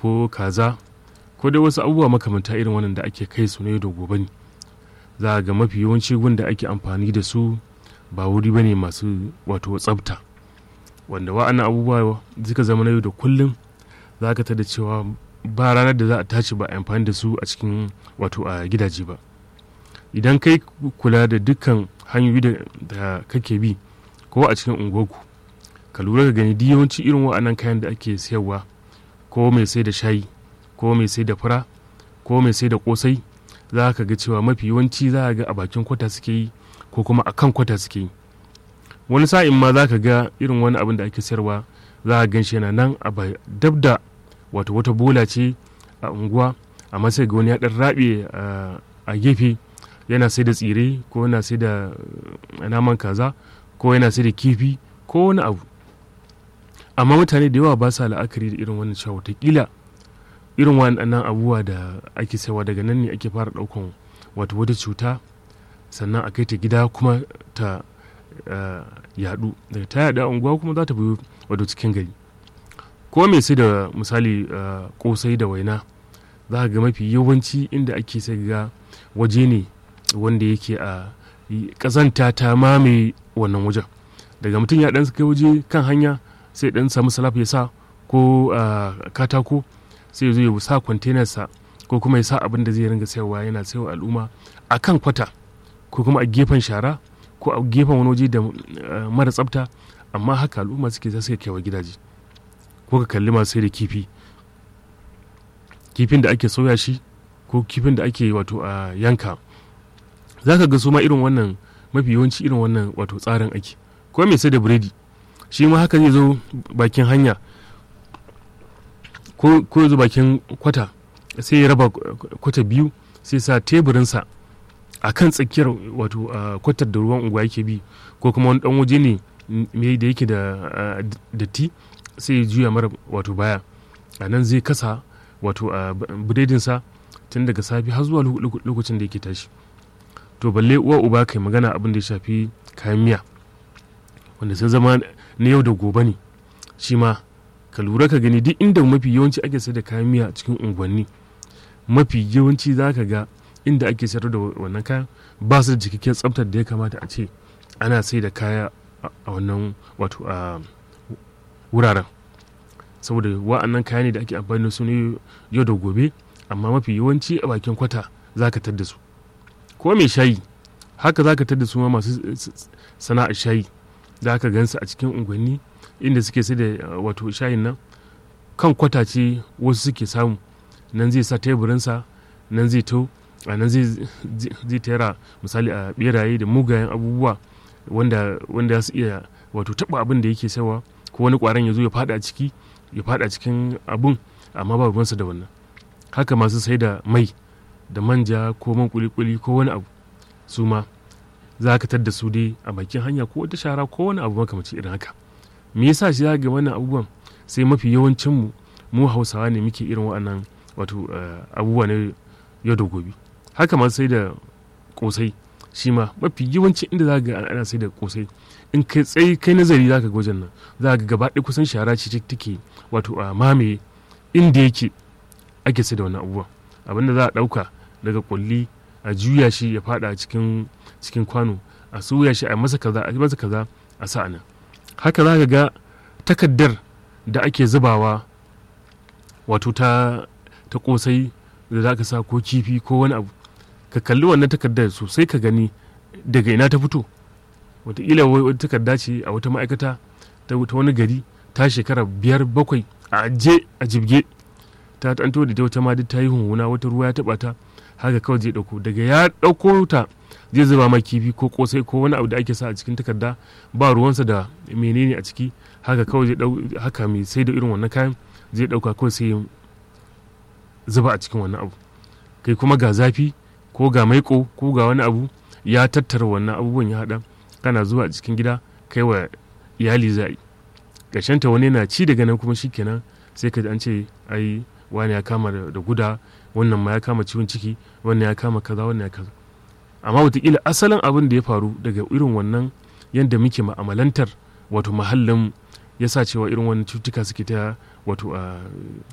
ko kaza ko dai wasu abubuwa makamanta irin wannan da ake kai su ne da gobe ne, za a ga mafi yawanci gun da ake amfani da su ba wuri ba ne masu wato tsafta, wanda wa'annan abubuwa suka zama na yau da kullum za ka tada cewa ba ranar da za a tashi ba a amfani da su a cikin wato a gidaje ba. Idan kai kula da dukkan hanyoyi da kake bi ko a cikin unguwarku, ka lura ka gani duk yawanci irin wa'annan kayan da ake sayarwa, ko mai sai da shayi ko mai sai da fura ko mai sai da kosai, za ka ga cewa mafi yawanci za a ga a bakin kwata suke yi ko kuma a kan kwata suke yi. Wani sa'in ma za ka ga irin wani abin da ake sayarwa za a gan shi yana nan a dab da wato wata bola ce a unguwa, amma sai ga wani ya dan rabe a gefe yana sai da tsire ko yana sai da naman kaza ko yana sai da kifi ko wani abu. Amma mutane da yawa ba sa la'akari da irin wannan cewa watakila irin wannan abubuwa da ake sayarwa daga nan ne ake fara daukan wato wata cuta, sannan a kai ta gida kuma ta yadu, daga ta yadu a unguwa kuma za ta bi wato cikin gari. Ko mai sai da misali kosai da waina, za ka ga mafi yawanci inda ake sai ga waje ne wanda yake a kazanta ta mamaye wannan wajen. Daga mutum ya dan kai waje kan hanya sai dan samu salaf ya sa ko katako, sai ya zo ya sa kwantenarsa ko kuma ya sa abin da zai ringa sayarwa yana sayarwa al'umma a kan kwata ko kuma a gefen shara ko a gefen wani waje da mara tsafta, amma haka al'umma suke za su kewa gidaje. Ko ka kalli masu sai da kifin da ake soya shi ko kifin da ake wato a yanka, za ka ga su ma irin wannan mafi yawanci irin wannan wato tsarin ake. Ko mai sai da biredi, shi ma haka zai zo bakin hanya ko ya zo bakin kwata, sai ya raba kwata biyu, sai sa teburinsa a kan tsakiyar wato kwatar da ruwan unguwa yake bi, ko kuma wani dan waje ne mai da yake da datti, sai ya juya mara wato baya. A nan zai kasa wato biredinsa tun daga safi har zuwa lokacin da yake tashi. To balle uwa uba kai magana abin da ya shafi kayan miya wanda sun zama na yau da gobe ne, shi ma ka lura ka gani duk inda mafi yawanci ake sayar da kayan miya cikin unguwanni, mafi yawanci za ka ga inda ake sayar da wannan kayan ba su da cikakken tsaftar da ya kamata a ce ana sai da kaya a wannan wato a wuraren, saboda wa'annan kaya ne da ake amfani da su ne yau da gobe, amma mafi yawanci a bakin kwata za ka tar da su. Ko mai shayi haka za ka tar da su ma masu sana'ar shayi, za ka gansu a cikin unguwanni inda suke sai da wato shayin nan kan kwata ce wasu suke samu, nan zai sa teburinsa, nan zai a nan zai tera misali a beraye da mugayen abubuwa wanda su iya wato taba abin da yake saiwa, ko wani kwaron ya zo ya fada cikin abun, amma ba ruwansa da wannan. Haka masu sai da mai da manja ko man kuli-kuli ko wani abu, su ma za ka tar da su dai a bakin hanya ko wata shara ko wani abu makamancin irin haka. Me yasa shi ga wannan abubuwan sai mafi yawancin mu Hausawa ne muke irin waɗannan wato abubuwa ne yau da gobe. Haka masu sai da kosai, shi ma mafi yawanci inda za ga ana sai da kosai, in kai nazari za ka ga wajen nan za ga gaba ɗaya kusan shara ce take wato a mamaye inda yake ake sai da wannan abubuwan. Abinda za a ɗauka daga kulli a juya shi ya fada cikin kwano, a soya shi a masa kaza a sa nan. Haka za ka ga takaddar da ake zubawa wato ta kosai da za ka sa ko kifi ko wani abu, ka kalli wannan takaddar sosai ka gani daga ina ta fito. Wataƙila wata takarda ce a wata ma'aikata ta wani gari ta shekara 5-7 a jibge, ta tanto da wata ma duk ta yi hunhuna, wata ruwa ya taɓa ta, haka kawai zai ɗauko, daga ya ɗauko ta zai zuba ma kifi ko kosai ko wani abu da ake sa a cikin takarda, ba ruwansa da menene a ciki, haka kawai zai haka mai sai da irin wannan kayan zai ɗauka kawai sai zuba a cikin wannan abu. Kai kuma ga zafi ko ga maiko ko ga wani abu ya tattara wannan abubuwan ya haɗa, kana zuwa a cikin gida kai wa iyali za'i, ƙarshenta wani yana ci daga nan kuma shikenan sai ka ji an ce ai wani ya kama da guda, wannan ma ya kama ciwon ciki, wannan ya kama kaza, wannan ya kaza. Amma wataƙila asalin abin da ya faru daga irin wannan yadda muke ma'amalantar wato mahallin ya sa cewa irin wannan cutuka suke ta wato